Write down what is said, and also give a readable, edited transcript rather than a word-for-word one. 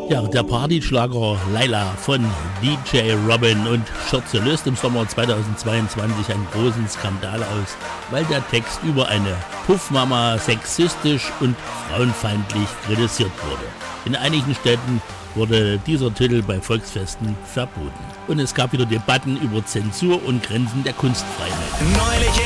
Ja, der Partyschlager Laila von DJ Robin und Schürze löst im Sommer 2022 einen großen Skandal aus, weil der Text über eine Puffmama sexistisch und frauenfeindlich kritisiert wurde. In einigen Städten wurde dieser Titel bei Volksfesten verboten. Und es gab wieder Debatten über Zensur und Grenzen der Kunstfreiheit. Neulich